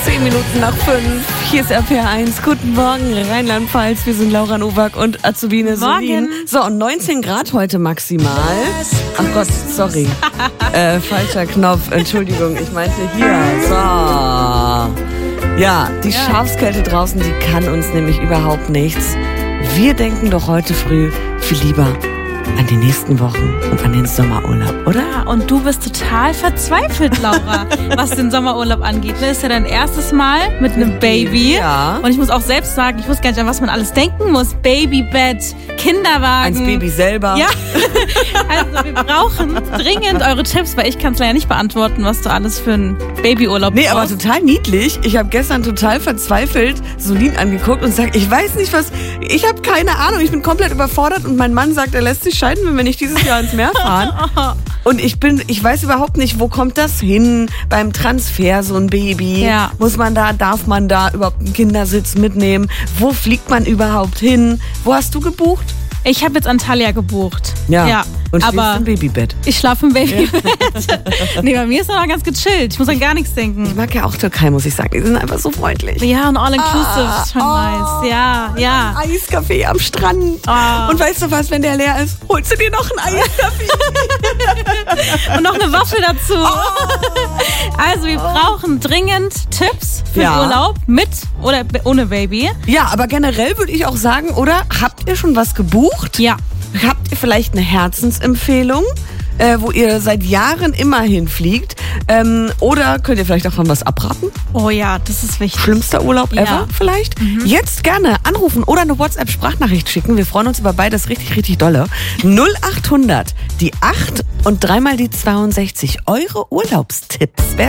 10 Minuten nach 5. Hier ist RPR1. Guten Morgen, Rheinland-Pfalz. Wir sind Laura Nowak und Azubine Solin. So, und 19 Grad heute maximal. Ach Gott, sorry. Falscher Knopf. Entschuldigung, ich meinte hier. So. Ja, die Schafskälte draußen, die kann uns nämlich überhaupt nichts. Wir denken doch heute früh viel lieber an die nächsten Wochen und an den Sommerurlaub, oder? Ja, und du bist total verzweifelt, Laura, was den Sommerurlaub angeht. Das ist ja dein erstes Mal mit einem Baby. Ja. Und ich muss auch selbst sagen, ich wusste gar nicht, an was man alles denken muss. Babybett, Kinderwagen. Ans Baby selber. Ja, also wir brauchen dringend eure Tipps, weil ich kann es leider nicht beantworten, was du alles für einen Babyurlaub brauchst. Nee, aber total niedlich. Ich habe gestern total verzweifelt Solin angeguckt und sagt, ich weiß nicht was, ich habe keine Ahnung, ich bin komplett überfordert und mein Mann sagt, er lässt sich scheiden, wenn wir nicht dieses Jahr ins Meer fahren. Und ich weiß überhaupt nicht, wo kommt das hin beim Transfer, so ein Baby? Ja. Darf man da überhaupt einen Kindersitz mitnehmen? Wo fliegt man überhaupt hin? Wo hast du gebucht? Ich habe jetzt Antalya gebucht. Ja. Und schläfst aber im Babybett. ich schlafe im Babybett. Nee, bei mir ist das aber ganz gechillt. Ich muss an gar nichts denken. Ich mag ja auch Türkei, muss ich sagen. Die sind einfach so freundlich. Ja, und all-inclusive ist schon nice. Ja. Eiskaffee am Strand. Oh. Und weißt du was, wenn der leer ist, holst du dir noch einen Eiskaffee. Und noch eine Waffel dazu. Also wir brauchen dringend Tipps für den Urlaub mit oder ohne Baby. Ja, aber generell würde ich auch sagen, oder? Habt ihr schon was gebucht? Ja. Habt ihr vielleicht eine Herzensempfehlung, wo ihr seit Jahren immer hinfliegt? Oder könnt ihr vielleicht auch von was abraten? Oh ja, das ist wichtig. Schlimmster Urlaub ever vielleicht? Jetzt gerne anrufen oder eine WhatsApp-Sprachnachricht schicken. Wir freuen uns über beides richtig, richtig dolle. 0800, die 8 und dreimal die 62. Eure Urlaubstipps.